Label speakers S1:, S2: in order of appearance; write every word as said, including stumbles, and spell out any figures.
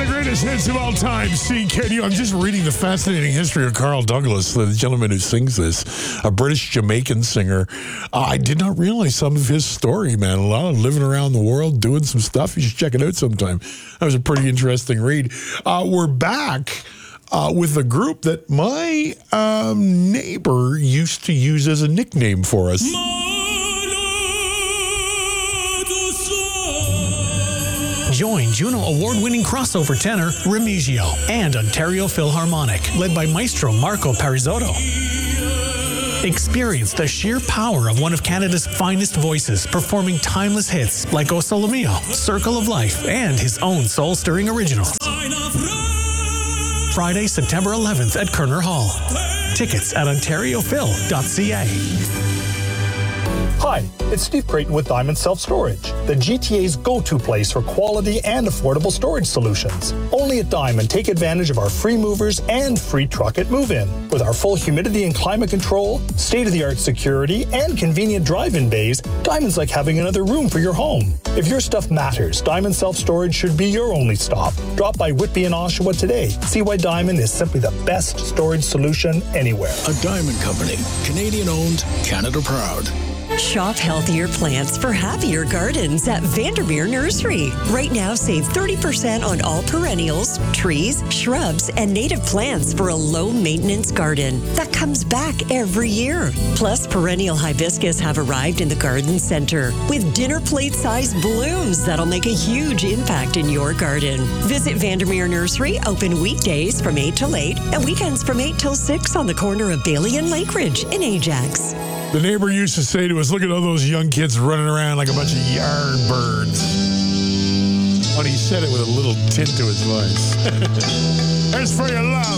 S1: greatest hits of all time, C K D U. I'm just reading the fascinating history of Carl Douglas, the gentleman who sings this, a British Jamaican singer. Uh, I did not realize some of his story, man. A lot of living around the world, doing some stuff. You should check it out sometime. That was a pretty interesting read. Uh, we're back uh, with a group that my um, neighbor used to use as a nickname for us.
S2: Join Juno Award-winning crossover tenor Remigio and Ontario Philharmonic, led by maestro Marco Parisotto. Experience the sheer power of one of Canada's finest voices, performing timeless hits like O Sole Mio, Circle of Life, and his own soul-stirring originals. Friday, September eleventh at Kerner Hall. Tickets at ontario phil dot c a.
S3: Hi, it's Steve Creighton with Diamond Self Storage, the G T A's go-to place for quality and affordable storage solutions. Only at Diamond, take advantage of our free movers and free truck at move-in. With our full humidity and climate control, state-of-the-art security, and convenient drive-in bays, Diamond's like having another room for your home. If your stuff matters, Diamond Self Storage should be your only stop. Drop by Whitby and Oshawa today. See why Diamond is simply the best storage solution anywhere.
S4: A Diamond Company, Canadian-owned, Canada proud.
S5: Shop healthier plants for happier gardens at Vandermeer Nursery. Right now, save thirty percent on all perennials, trees, shrubs, and native plants for a low-maintenance garden that comes back every year. Plus, perennial hibiscus have arrived in the garden center with dinner plate-sized blooms that'll make a huge impact in your garden. Visit Vandermeer Nursery, open weekdays from eight till eight and weekends from eight till six on the corner of Bailey and Lakeridge in Ajax.
S1: The neighbor used to say to us, look at all those young kids running around like a bunch of yard birds. But he said it with a little tint to his voice. As for your love,